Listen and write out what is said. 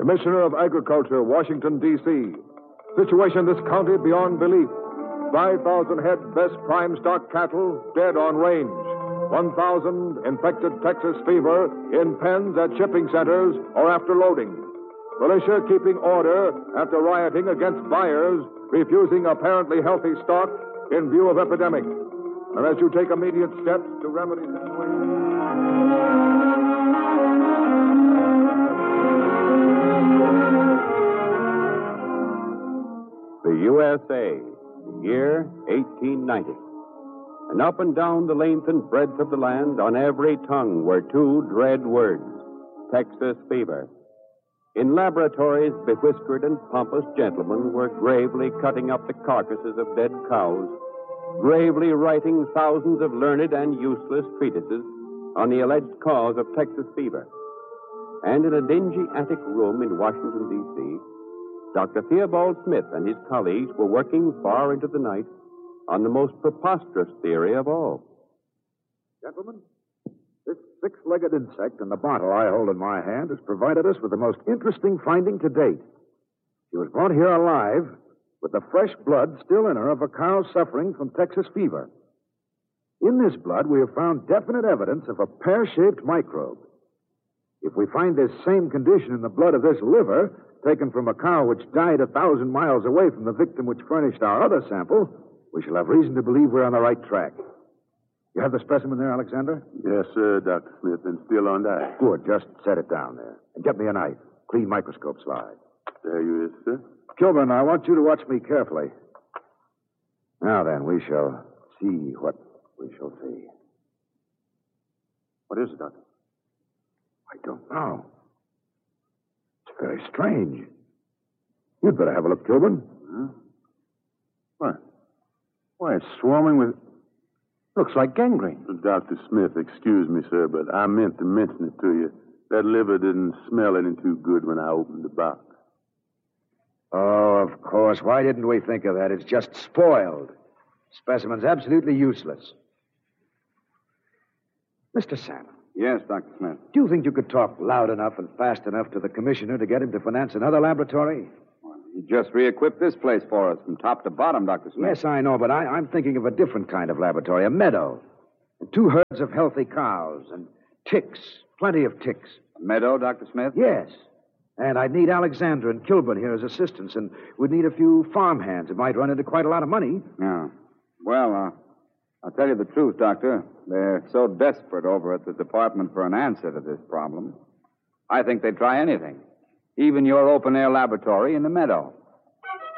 Commissioner of Agriculture, Washington, D.C. Situation in this county beyond belief. 5,000 head best prime stock cattle dead on range. 1,000 infected Texas fever in pens at shipping centers or after loading. Militia keeping order after rioting against buyers refusing apparently healthy stock in view of epidemic. Unless you take immediate steps to remedy the situation. The USA, the year 1890. And up and down the length and breadth of the land, on every tongue were two dread words, Texas fever. In laboratories, bewhiskered and pompous gentlemen were gravely cutting up the carcasses of dead cows, gravely writing thousands of learned and useless treatises on the alleged cause of Texas fever. And in a dingy attic room in Washington, D.C., Dr. Theobald Smith and his colleagues were working far into the night on the most preposterous theory of all. Gentlemen, this six-legged insect in the bottle I hold in my hand has provided us with the most interesting finding to date. She was brought here alive with the fresh blood still in her of a cow suffering from Texas fever. In this blood, we have found definite evidence of a pear-shaped microbe. If we find this same condition in the blood of this liver, taken from a cow which died 1,000 miles away from the victim which furnished our other sample, we shall have reason to believe we're on the right track. You have the specimen there, Alexander? Yes, sir, Dr. Smith, and still on diet. Good. Just set it down there. And get me a knife. Clean microscope slide. There you is, sir. Kilburn, I want you to watch me carefully. Now then, we shall see what we shall see. What is it, Doctor? I don't know. It's very strange. You'd better have a look, Kilburn. Huh? What? Why, it's swarming with... Looks like gangrene. Dr. Smith, excuse me, sir, but I meant to mention it to you. That liver didn't smell any too good when I opened the box. Oh, of course. Why didn't we think of that? It's just spoiled. Specimen's absolutely useless. Mr. Salmon. Yes, Dr. Smith. Do you think you could talk loud enough and fast enough to the commissioner to get him to finance another laboratory? Well, he just re-equipped this place for us from top to bottom, Dr. Smith. Yes, I know, but I'm thinking of a different kind of laboratory, a meadow. And 2 herds of healthy cows and ticks, plenty of ticks. A meadow, Dr. Smith? Yes. And I'd need Alexander and Kilburn here as assistants, and we'd need a few farmhands. It might run into quite a lot of money. Yeah. Well, I'll tell you the truth, Doctor. They're so desperate over at the department for an answer to this problem. I think they'd try anything, even your open-air laboratory in the meadow.